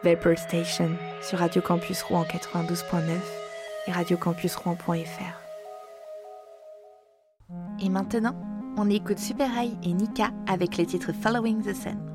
Vapor Station sur Radio Campus Rouen 92.9 et radiocampusrouen.fr. Et maintenant, on écoute Super High et Nika avec le titre Following the Sun.